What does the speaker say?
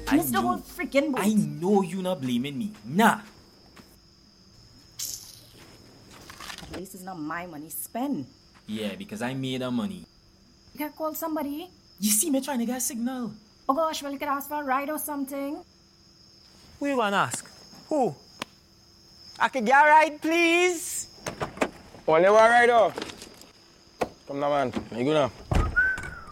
missed the whole freaking boat. I know you not blaming me. Nah. At least it's not my money spent. Yeah, because I made the money. You can call somebody. You see me trying to get a signal. Oh gosh, well, you could ask for a ride or something. Who you gonna ask? Who? I could get a ride, please? Only one ride off. Come now, man. You go now.